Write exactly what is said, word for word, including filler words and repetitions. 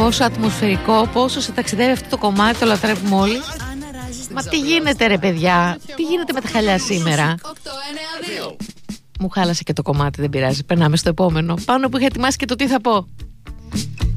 πόσο ατμοσφαιρικό, πόσο σε ταξιδεύει αυτό το κομμάτι, το λατρεύουμε όλοι. Μα τι γίνεται ρε παιδιά, τι γίνεται με τα χαλιά σήμερα? Μου χάλασε και το κομμάτι, δεν πειράζει, περνάμε στο επόμενο. Πάνω που είχα ετοιμάσει και το τι θα πω.